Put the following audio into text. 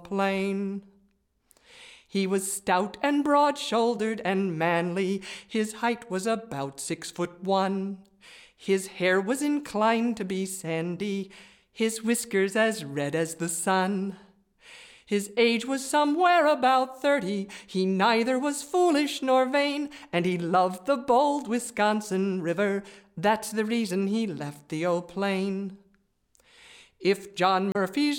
plain. He was stout and broad-shouldered and manly. His height was about 6'1". His hair was inclined to be sandy, his whiskers as red as the sun. His age was somewhere about 30. He neither was foolish nor vain, and he loved the bold Wisconsin River. That's the reason he left the O'Plain. If John Murphy's